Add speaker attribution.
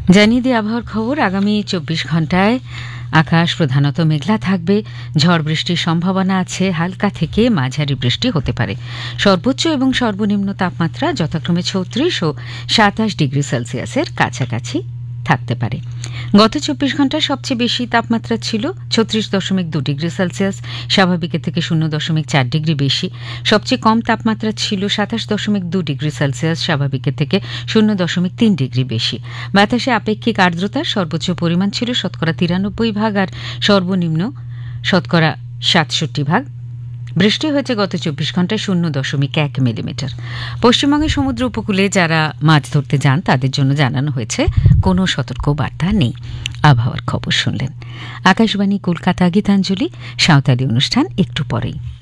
Speaker 1: জানিয়ে দিয়ে আবহাওয়ার খবর। আগামী 24 ঘন্টায় আকাশ প্রধানত মেঘলা থাকবে। ঝড় বৃষ্টির সম্ভাবনা আছে, হালকা থেকে মাঝারি বৃষ্টি হতে পারে। সর্বোচ্চ এবং সর্বনিম্ন তাপমাত্রা যথাক্রমে 36 ও 27 ডিগ্রি সেলসিয়াসের কাছাকাছি থাকতে পারে। গত 24 ঘন্টায় সবচেয়ে বেশি তাপমাত্রা ছিল 36.2 ডিগ্রি সেলসিয়াস, স্বাভাবিকের থেকে 0.4 ডিগ্রি বেশি। সবচেয়ে কম তাপমাত্রা ছিল 27.2 ডিগ্রি সেলসিয়াস, স্বাভাবিকের থেকে 0.3 ডিগ্রি বেশি। বাতাসে আপেক্ষিক আর্দ্রতার সর্বোচ্চ পরিমাণ ছিল 93% আর সর্বনিম্ন 67%। বৃষ্টি হয়েছে গত 24 ঘন্টায় 0.1 মিলিমিটার। পশ্চিমবঙ্গের সমুদ্র উপকূলে যারা মাছ ধরতে যান তাদের জন্য জানানো হয়েছে কোনো সতর্কবার্তা নেই। আবহাওয়ার খবর শুনলেন। আকাশবাণী কলকাতা, গীতাঞ্জলি সাঁওতালি অনুষ্ঠান একটু পরেই।